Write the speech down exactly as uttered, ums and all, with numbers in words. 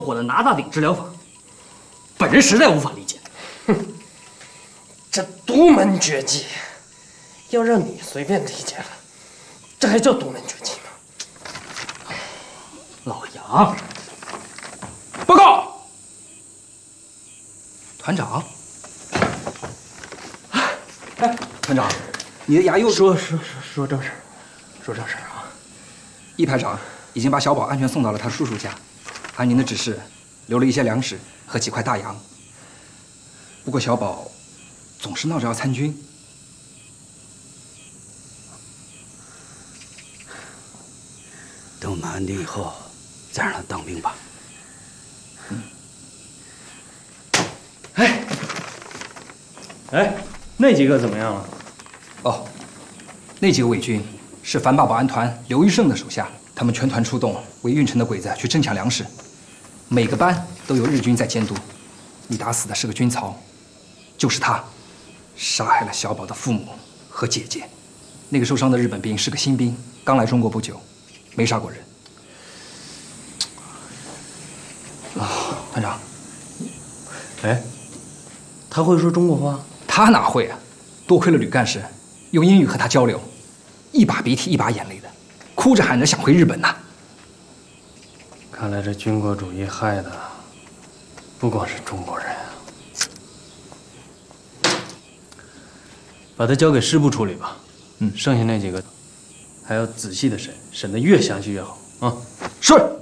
火的拿大顶治疗法，本人实在无法理解。 哼，这独门绝技，要让你随便理解了，这还叫独门绝技吗？ 老杨， 报告，团长。哎，团长，你的牙又…… 说说说说正事，说正事啊！ 易排长已经把小宝安全送到了他叔叔家，按您的指示，留了一些粮食和几块大洋。不过小宝总是闹着要参军。 等我们安定以后，再让他当兵吧。 嗯。 哎，哎，那几个怎么样了？ 哦，那几个伪军是反保保安团刘玉胜的手下，他们全团出动，为运城的鬼子去争抢粮食。每个班都有日军在监督。你打死的是个军曹，就是他，杀害了小宝的父母和姐姐。那个受伤的日本兵是个新兵，刚来中国不久，没杀过人。啊，团长， 哎，他会说中国话？ 他哪会啊？多亏了吕干事，用英语和他交流，一把鼻涕一把眼泪的，哭着喊着想回日本呐。 看来这军国主义害的不光是中国人啊！把他交给师部处理吧。嗯，剩下那几个还要仔细的审，审得越详细越好啊。 是。